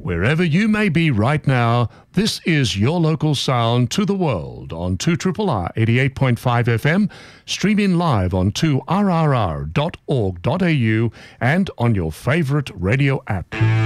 Wherever you may be right now, this is your local sound to the world on 2RRR 88.5 FM, streaming live on 2rrr.org.au and on your favorite radio app.